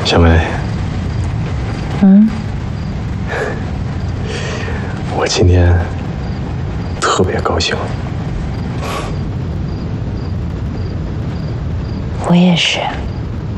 小梅，我今天特别高兴。 我也是。